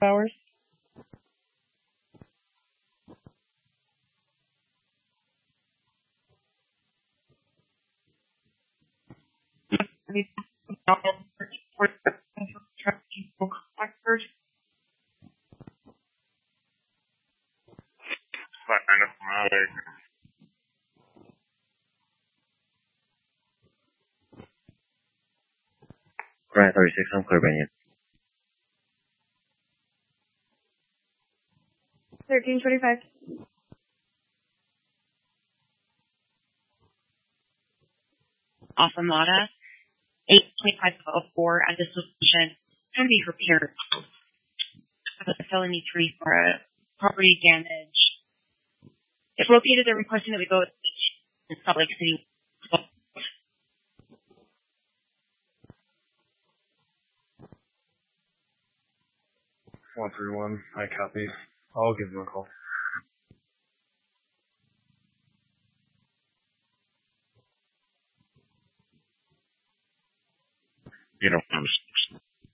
hours? Grant 36, I'm clear, Banyan. 1325. Awesome, Lada. 82504 at this location can be repaired. A felony 3 for a property damage. If located, they're requesting that we go in Salt Lake City. 131, I copy. I'll give them a call. Uniforms